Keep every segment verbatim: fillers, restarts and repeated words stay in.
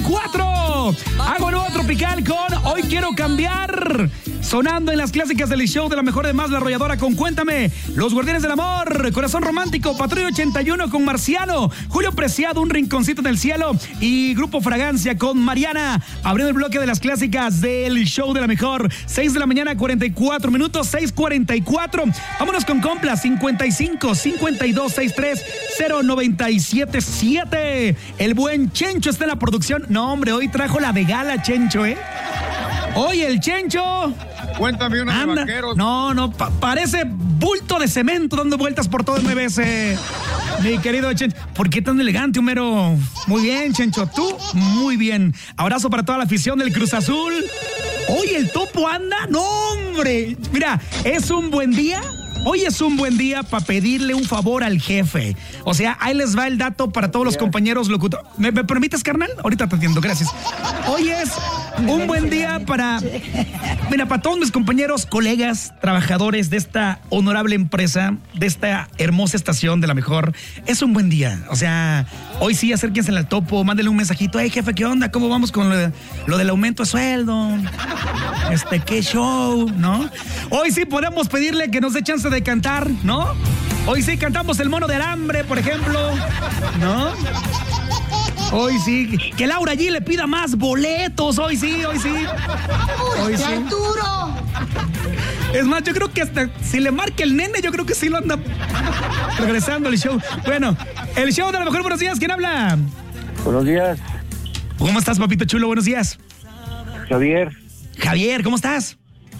veinticuatro. Hago nuevo tropical con Hoy Quiero Cambiar. Sonando en las clásicas del show de la mejor de más, La Arrolladora con Cuéntame, Los Guardianes del Amor, Corazón Romántico, Patrulla ochenta y uno con Marciano, Julio Preciado, Un Rinconcito en el Cielo y Grupo Fragancia con Mariana. Abriendo el bloque de las clásicas del show de la mejor. seis de la mañana, cuarenta y cuatro minutos, seis cuarenta y cuatro. Vámonos con Compla, cincuenta y cinco, cincuenta y dos, sesenta y tres, cero noventa y siete siete. El buen Chencho está en la producción. No, hombre, hoy trajo la de gala, Chencho, ¿eh? Oye, el Chencho. Cuéntame uno de vaqueros. No, no, pa- parece bulto de cemento dando vueltas por todo el M B S. Mi querido Chencho. ¿Por qué tan elegante, Homero? Muy bien, Chencho. Tú, muy bien. Abrazo para toda la afición del Cruz Azul. Oye, el Topo anda. No, hombre. Mira, es un buen día. Hoy es un buen día para pedirle un favor al jefe. O sea, ahí les va el dato para todos los compañeros locutores. ¿Me, ¿Me permites, carnal? Ahorita te atiendo, gracias. Hoy es un buen día para... Mira, para todos mis compañeros, colegas, trabajadores de esta honorable empresa, de esta hermosa estación de la mejor. Es un buen día. O sea, hoy sí, acérquense al Topo, mándele un mensajito. Hey, jefe, ¿qué onda? ¿Cómo vamos con lo, de, lo del aumento de sueldo? Este, qué show, ¿no? Hoy sí podemos pedirle que nos dé chance de cantar, ¿no? Hoy sí cantamos El Mono de Alambre, por ejemplo, ¿no? Hoy sí, que Laura G le pida más boletos, hoy sí, hoy sí. Hoy sí. Arturo. Es más, yo creo que hasta si le marca el nene, yo creo que sí lo anda regresando al show. Bueno, el show de la mejor, buenos días, ¿quién habla? Buenos días. ¿Cómo estás, papito chulo? Buenos días. Javier. Javier, ¿cómo estás?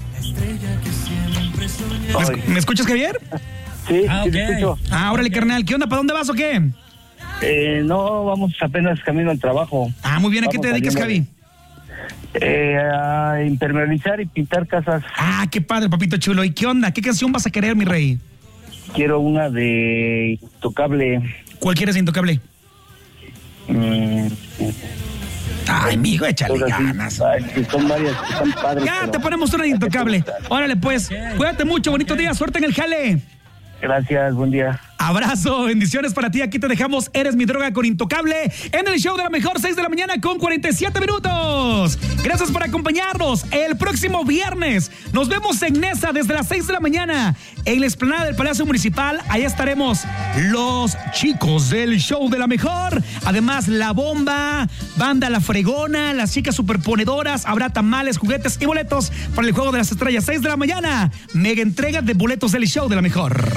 ¿Me, esc- ¿me escuchas, Javier? Sí, Ah, sí, ok. te escucho. Ah, órale, carnal. ¿Qué onda? ¿Para dónde vas o qué? Eh, no, vamos apenas camino al trabajo. Ah, muy bien. ¿A qué Vamos te dedicas, saliendo Javi? de- Eh, a impermeabilizar y pintar casas. Ah, qué padre, papito chulo. ¿Y qué onda? ¿Qué canción vas a querer, mi rey? Quiero una de Intocable. ¿Cuál quieres, Intocable? Mm, Ay, mijo, échale todas así. ganas. Ay, sí, son varias que están padres. Ya, pero- te ponemos una de Intocable. Órale, pues. Cuídate mucho, bonito día. Suerte en el jale. Gracias, buen día. Abrazo, bendiciones para ti. Aquí te dejamos Eres mi droga con Intocable en el show de la mejor, seis de la mañana con cuarenta y siete minutos. Gracias por acompañarnos. El próximo viernes nos vemos en Nesa desde las seis de la mañana en la explanada del Palacio Municipal. Allá estaremos los chicos del show de la mejor. Además, La Bomba, Banda La Fregona, las chicas superponedoras. Habrá tamales, juguetes y boletos para el Juego de las Estrellas. seis de la mañana. Mega entrega de boletos del show de la mejor.